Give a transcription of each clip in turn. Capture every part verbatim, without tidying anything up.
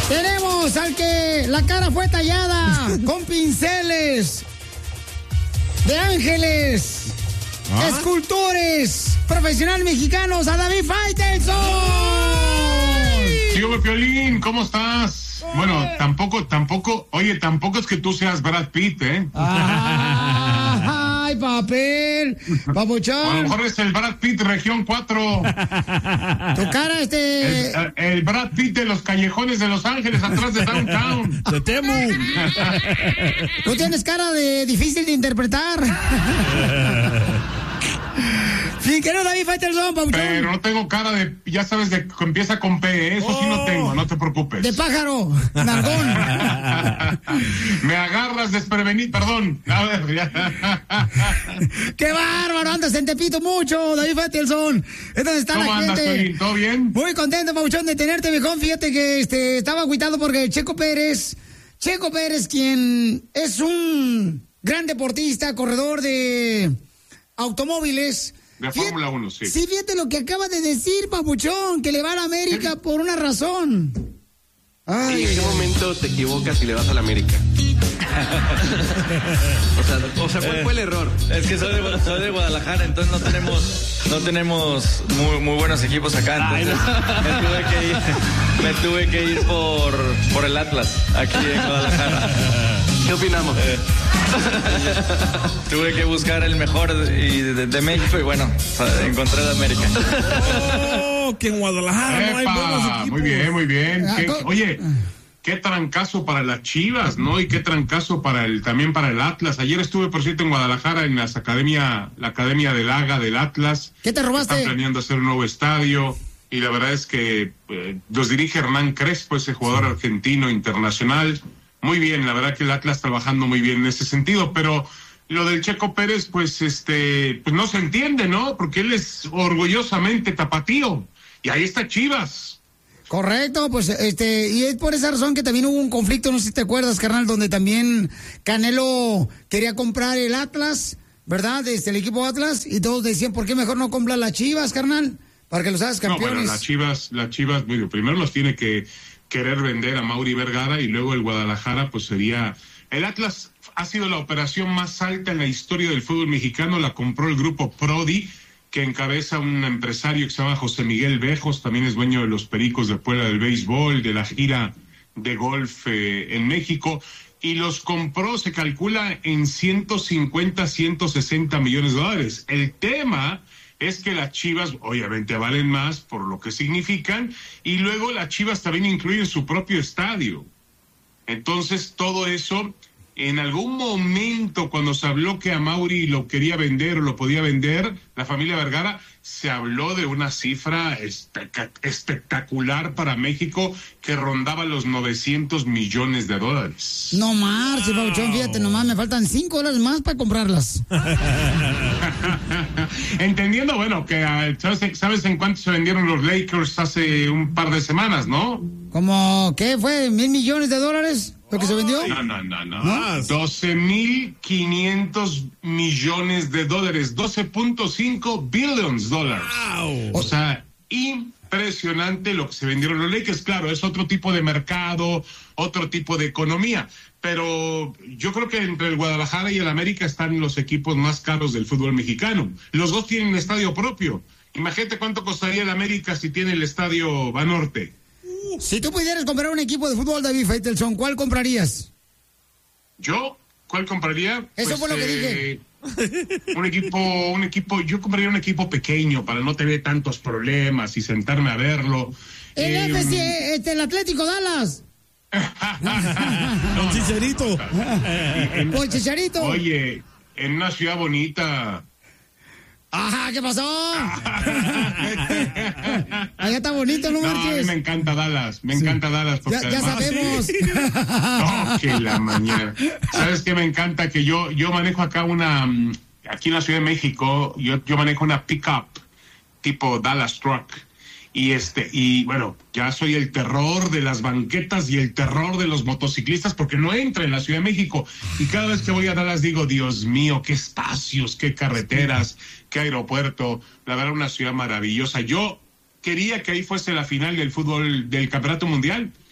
Tenemos al que la cara fue tallada con pinceles de ángeles, ¿ah? Escultores profesionales mexicanos, a David Faitelson. Tío Piolín, ¿cómo estás? Ay. Bueno, tampoco, tampoco, oye, tampoco es que tú seas Brad Pitt, ¿eh? Ah, ay, papel, papuchón. A lo mejor es el Brad Pitt región cuatro. Tu cara, este... El, el Brad Pitt de los callejones de Los Ángeles, atrás de Downtown. Te temo. Tú tienes cara de difícil de interpretar. Sí, que no, David Faitelson, papuchón. Pero no tengo cara de, ya sabes, de que empieza con P, eso oh, sí no tengo, no te preocupes. De pájaro, nargón. Me agarras desprevenido, perdón. A ver, ya. ¡Qué bárbaro! Andas en Tepito mucho, David Faitelson. Entonces está ¿Cómo la andas, gente. ¿Todo bien? Muy contento, papuchón, de tenerte, viejón. Fíjate que este, estaba agüitado porque Checo Pérez, Checo Pérez, quien es un gran deportista, corredor de automóviles. De Fórmula uno, sí. Sí, fíjate lo que acaba de decir, papuchón, que le va a la América ¿Sí? por una razón. Ay, ¿en qué momento te equivocas y le vas a la América? o sea, o sea, ¿cuál fue el error? Es que soy de, soy de Guadalajara, entonces no tenemos no tenemos muy, muy buenos equipos acá, entonces Ay, no. me tuve que ir me tuve que ir por, por el Atlas, aquí en Guadalajara. ¿Qué opinamos? Eh, tuve que buscar el mejor y de, de México y bueno, encontré de América. Oh, que en Guadalajara Epa, no hay buenos equipos. Muy bien, muy bien. ¿Qué, oye, qué trancazo para las Chivas, ¿no? Y qué trancazo para el también para el Atlas. Ayer estuve, por cierto, en Guadalajara en las academia, la academia del Haga del Atlas. ¿Qué te robaste? Están planeando hacer un nuevo estadio y la verdad es que eh, los dirige Hernán Crespo, ese jugador sí. argentino internacional. Muy bien, la verdad que el Atlas trabajando muy bien en ese sentido, pero lo del Checo Pérez, pues este, pues no se entiende, ¿no? Porque él es orgullosamente tapatío y ahí está Chivas. Correcto, pues este, y es por esa razón que también hubo un conflicto, no sé si te acuerdas, carnal, donde también Canelo quería comprar el Atlas, ¿verdad? Este, el equipo Atlas, y todos decían, ¿por qué mejor no comprar las Chivas, carnal? Para que los hagas campeones. No, bueno, las Chivas, las Chivas, bueno, primero los tiene que querer vender a Mauri Vergara y luego el Guadalajara, pues sería... El Atlas ha sido la operación más alta en la historia del fútbol mexicano, la compró el grupo Prodi, que encabeza un empresario que se llama José Miguel Bejos, también es dueño de los Pericos de Puebla del béisbol, de la gira de golf eh, en México, y los compró, se calcula, en ciento cincuenta, ciento sesenta millones de dólares. El tema es que las Chivas obviamente valen más por lo que significan, y luego las Chivas también incluyen su propio estadio. Entonces todo eso, en algún momento cuando se habló que a Mauri lo quería vender o lo podía vender, la familia Vergara, se habló de una cifra espe- espectacular para México que rondaba los novecientos millones de dólares. No más, wow. Pauchón, fíjate nomás, me faltan cinco dólares más para comprarlas. Entendiendo, bueno, que ¿sabes, ¿sabes en cuánto se vendieron los Lakers hace un par de semanas, no? ¿Cómo qué fue? ¿Mil millones de dólares lo que se vendió? No, no, no, no. ¿No? doce mil quinientos millones de dólares, doce punto cinco billions dólares. Wow. O sea, impresionante lo que se vendieron los Lakers. Claro, es otro tipo de mercado, otro tipo de economía. Pero yo creo que entre el Guadalajara y el América están los equipos más caros del fútbol mexicano. Los dos tienen estadio propio. Imagínate cuánto costaría el América si tiene el estadio Banorte. Si tú pudieras comprar un equipo de fútbol, David Faitelson, ¿cuál comprarías? ¿Yo? ¿Cuál compraría? Eso pues, fue lo que eh, dije. Un equipo, un equipo, yo compraría un equipo pequeño para no tener tantos problemas y sentarme a verlo. El eh, F C, este, el Atlético Dallas. Con Chicharito. Con Chicharito. Oye, en una ciudad bonita. Ajá, ¿qué pasó? Allá está bonito, no, no marches. A mí me encanta Dallas, me sí. encanta Dallas. Porque ya, ya además, sabemos. Oh, que la mañana. ¿Sabes qué me encanta? Que yo, yo manejo acá una, aquí en la Ciudad de México, yo, yo manejo una pick-up tipo Dallas Truck. Y este, y bueno, ya soy el terror de las banquetas y el terror de los motociclistas porque no entra en la Ciudad de México. Y cada vez que voy a Dallas digo, Dios mío, qué espacios, qué carreteras, qué aeropuerto. La verdad, una ciudad maravillosa. Yo quería que ahí fuese la final del fútbol, del Campeonato Mundial,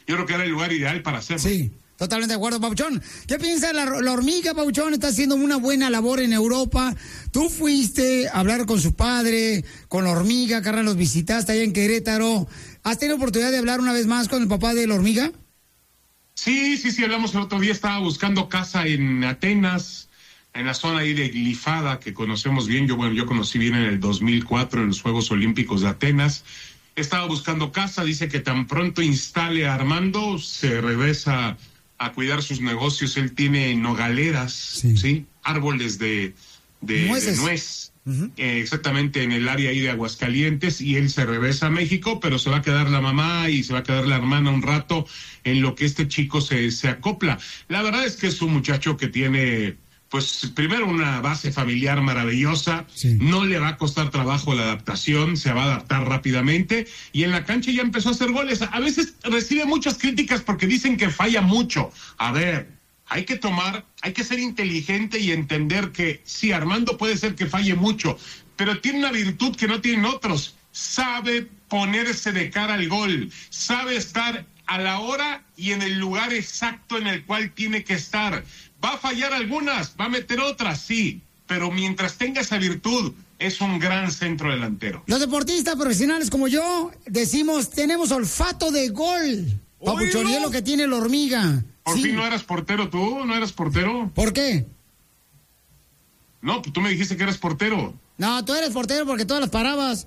yo creo que era el lugar ideal para hacerlo. Sí, totalmente de acuerdo, Papuchón. ¿Qué piensas? La, la hormiga, Papuchón, está haciendo una buena labor en Europa. Tú fuiste a hablar con su padre, con la hormiga, carnal, los visitaste allá en Querétaro. ¿Has tenido oportunidad de hablar una vez más con el papá de la hormiga? Sí, sí, sí, hablamos el otro día, estaba buscando casa en Atenas, en la zona ahí de Glifada, que conocemos bien. Yo, bueno, yo conocí bien en el dos mil cuatro en los Juegos Olímpicos de Atenas. Estaba buscando casa, dice que tan pronto instale a Armando, se regresa a cuidar sus negocios. Él tiene nogaleras, ¿sí? ¿sí? Árboles de, de, de nuez. Uh-huh. eh, exactamente en el área ahí de Aguascalientes, y él se regresa a México, pero se va a quedar la mamá y se va a quedar la hermana un rato en lo que este chico se, se acopla. La verdad es que es un muchacho que tiene, pues, primero una base familiar maravillosa, sí. No le va a costar trabajo la adaptación, se va a adaptar rápidamente, y en la cancha ya empezó a hacer goles. A veces recibe muchas críticas porque dicen que falla mucho. A ver, hay que tomar, hay que ser inteligente y entender que sí, Armando puede ser que falle mucho, pero tiene una virtud que no tienen otros. Sabe ponerse de cara al gol, sabe estar a la hora y en el lugar exacto en el cual tiene que estar. Va a fallar algunas, va a meter otras, sí, pero mientras tenga esa virtud, es un gran centro delantero. Los deportistas profesionales como yo decimos, tenemos olfato de gol. Papuchón, es lo que tiene la hormiga. ¿Por sí. fin no eras portero tú? ¿No eras portero? ¿Por qué? No, pues tú me dijiste que eras portero. No, tú eres portero porque todas las parabas.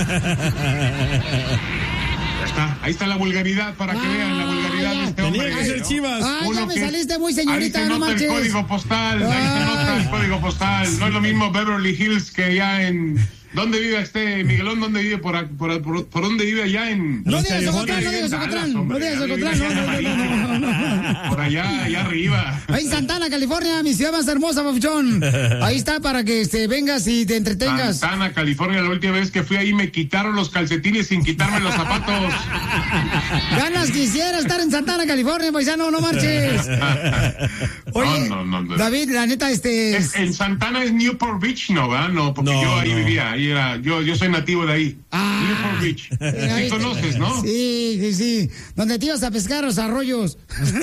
Ya está, ahí está la vulgaridad para ah, que vean la vulgaridad ya. de este hombre. Tenía que ser Chivas. Ah, Uno ya me saliste muy señorita, ahí se no nota marches. el código postal, Ay. ahí se nota el código postal. No es lo mismo Beverly Hills que ya en... ¿Dónde vive este Miguelón? ¿Dónde vive? ¿Por, por, por, por dónde vive allá en...? No digas Ocotlán, no digas Ocotlán, no digas Ocotlán, no, no, no, no, no. Por allá, allá arriba. Ahí en Santana, California, mi ciudad más hermosa, Papuchón. Ahí está para que este, vengas y te entretengas. Santana, California, la última vez que fui ahí me quitaron los calcetines sin quitarme los zapatos. Ganas quisiera estar en Santana, California, paisano, no marches. Oye, no, no, no, David, la neta, este... Es, en Santana es Newport Beach, ¿no, verdad? No, porque no, yo ahí no. vivía, ahí era, yo, yo soy nativo de ahí. Ah, Newport Beach. Sí, sí conoces, ¿no? Sí, sí, sí. Donde te ibas a pescar los arroyos.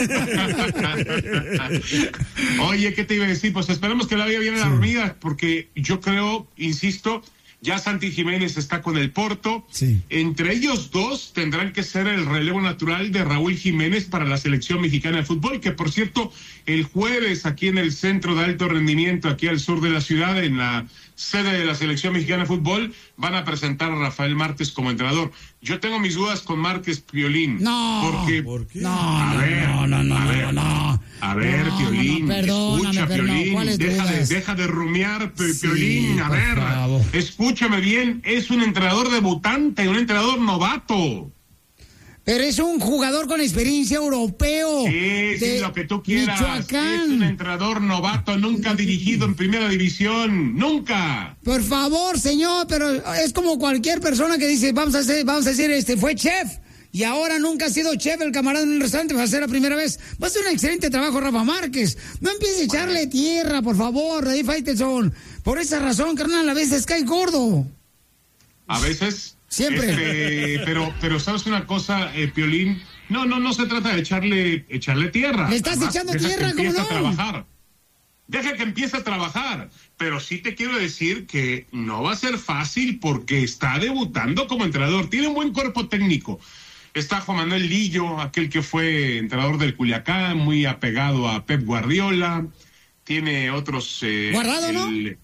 Oye, ¿qué te iba a decir? Pues esperemos que la vaya bien en sí. la hormiga, porque yo creo, insisto, ya Santi Jiménez está con el Porto. Sí. Entre ellos dos tendrán que ser el relevo natural de Raúl Jiménez para la selección mexicana de fútbol, que por cierto, el jueves aquí en el Centro de Alto Rendimiento, aquí al sur de la ciudad, en la sede de la selección mexicana de fútbol, van a presentar a Rafael Márquez como entrenador. Yo tengo mis dudas con Márquez Piolín. No, porque, ¿por qué? No, a ver, no, no, no, a ver, no, no. A ver, no, Piolín, no, no, escucha, Piolín, no, deja, de, deja de rumiar, Piolín, sí, a ver, favor. Escúchame bien, es un entrenador debutante, un entrenador novato. Pero es un jugador con experiencia europeo. Sí, sí, lo que tú quieras. Michoacán. Es un entrenador novato, nunca ha dirigido en primera división, nunca. Por favor, señor, pero es como cualquier persona que dice, vamos a hacer, vamos a decir, este, fue chef. Y ahora nunca ha sido chef el camarada en un restaurante, va a ser la primera vez. Va a hacer un excelente trabajo Rafa Márquez. No empiece a echarle tierra, por favor, David Faitelson. Por esa razón, carnal, a veces cae gordo. A veces... Siempre. Este, pero, pero ¿sabes una cosa, eh, Piolín? No, no, no se trata de echarle, echarle tierra. ¿Le estás Además, echando tierra, cómo no? A trabajar. Deja que empiece a trabajar. Pero sí te quiero decir que no va a ser fácil porque está debutando como entrenador. Tiene un buen cuerpo técnico. Está Juan Manuel Lillo, aquel que fue entrenador del Culiacán, muy apegado a Pep Guardiola. Tiene otros... Eh, ¿Guardado, el... no?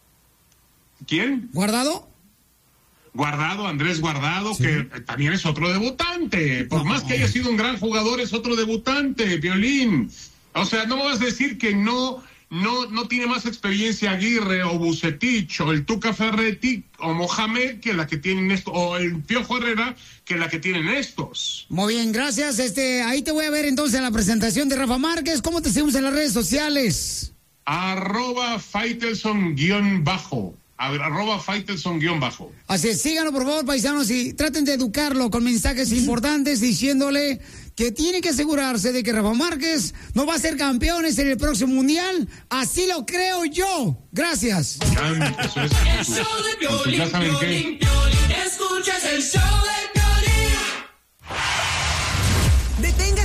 ¿Quién? ¿Guardado? Guardado, Andrés Guardado, sí. que también es otro debutante. Por más que haya sido un gran jugador, es otro debutante, Piolín. O sea, no me vas a decir que no, no, no tiene más experiencia Aguirre o Bucetich o el Tuca Ferretti o Mohamed que la que tienen estos, o el Piojo Herrera que la que tienen estos. Muy bien, gracias. Este, ahí te voy a ver entonces la presentación de Rafa Márquez. ¿Cómo te seguimos en las redes sociales? Arroba Faitelson guión bajo. A ver, arroba Faitelson guión bajo. Así es, síganlo por favor, paisanos, y traten de educarlo con mensajes importantes diciéndole que tiene que asegurarse de que Rafa Márquez no va a ser campeones en el próximo mundial. Así lo creo yo. Gracias. Ya, eso es. El show de Piolín, ya saben Piolín, Piolín, escuchas el show de Piolín.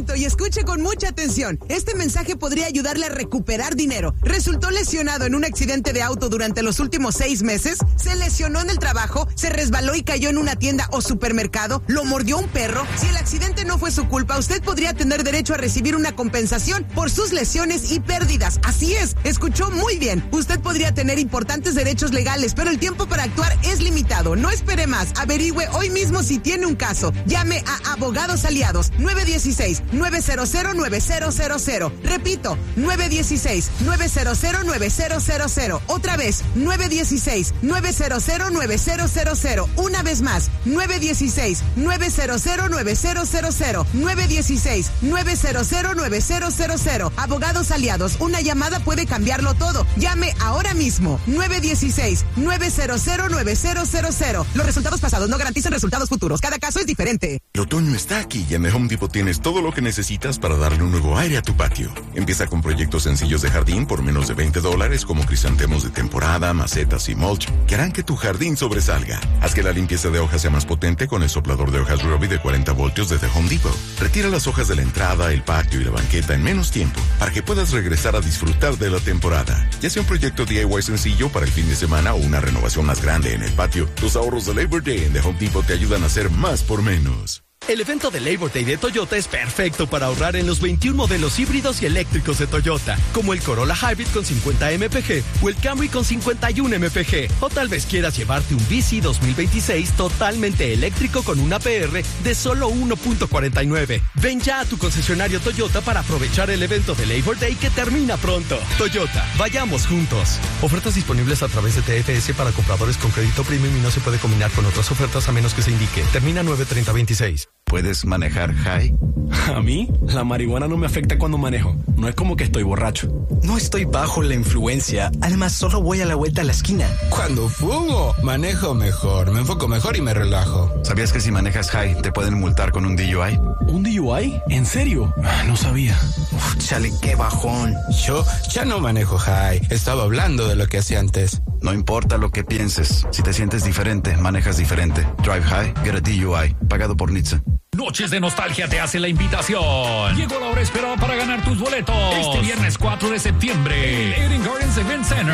esto y escuche con mucha atención. Este mensaje podría ayudarle a recuperar dinero. ¿Resultó lesionado en un accidente de auto durante los últimos seis meses? ¿Se lesionó en el trabajo? ¿Se resbaló y cayó en una tienda o supermercado? ¿Lo mordió un perro? Si el accidente no fue su culpa, usted podría tener derecho a recibir una compensación por sus lesiones y pérdidas. Así es, escuchó muy bien. Usted podría tener importantes derechos legales, pero el tiempo para actuar es limitado. No espere más. Averigüe hoy mismo si tiene un caso. Llame a Abogados Aliados nueve uno seis, nueve cero cero, nueve cero cero cero. Repito, nueve uno seis, nueve cero cero, nueve cero cero cero. Otra vez, nueve uno seis, nueve cero cero, nueve cero cero cero. Una vez más, nueve uno seis, nueve cero cero, nueve cero cero cero. nueve uno seis, nueve cero cero, nueve cero cero cero. Abogados Aliados, una llamada puede cambiarlo todo. Llame ahora mismo. nueve uno seis, nueve cero cero, nueve cero cero cero. Los resultados pasados no garantizan resultados futuros. Cada caso es diferente. El otoño está aquí y en The Home Depot tienes todo lo que necesitas para darle un nuevo aire a tu patio. Empieza con proyectos sencillos de jardín por menos de veinte dólares, como crisantemos de temporada, macetas y mulch, que harán que tu jardín sobresalga. Haz que la limpieza de hojas sea más potente con el soplador de hojas Robbie de cuarenta voltios de The Home Depot. Retira las hojas de la entrada, el patio y la banqueta en menos tiempo para que puedas regresar a disfrutar de la temporada. Ya sea un proyecto D I Y sencillo para el fin de semana o una renovación más grande en el patio, los ahorros de Labor Day en The Home Depot te ayudan a hacer más por menos. El evento de Labor Day de Toyota es perfecto para ahorrar en los veintiún modelos híbridos y eléctricos de Toyota, como el Corolla Hybrid con cincuenta M P G o el Camry con cincuenta y uno M P G. O tal vez quieras llevarte un V C dos mil veintiséis totalmente eléctrico con una P R de solo uno punto cuarenta y nueve. Ven ya a tu concesionario Toyota para aprovechar el evento de Labor Day que termina pronto. Toyota, vayamos juntos. Ofertas disponibles a través de T F S para compradores con crédito premium y no se puede combinar con otras ofertas a menos que se indique. Termina nueve treinta veintiséis. ¿Puedes manejar high? A mí, la marihuana no me afecta cuando manejo. No es como que estoy borracho. No estoy bajo la influencia. Además, solo voy a la vuelta a la esquina. Cuando fumo, manejo mejor, me enfoco mejor y me relajo. ¿Sabías que si manejas high te pueden multar con un D U I? ¿Un D U I? ¿En serio? No sabía. Uf, chale, qué bajón. Yo ya no manejo high. Estaba hablando de lo que hacía antes. No importa lo que pienses. Si te sientes diferente, manejas diferente. Drive high, get a D U I. Pagado por N H T S A. Noches de Nostalgia te hace la invitación. Llegó la hora esperada para ganar tus boletos. Este viernes cuatro de septiembre, en Eden Gardens Event Center.